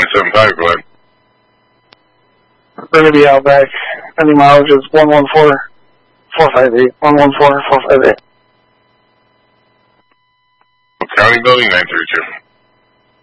975, go ahead. Burnaby Outback. Any mileage is 114,458. 114,458. County building 932.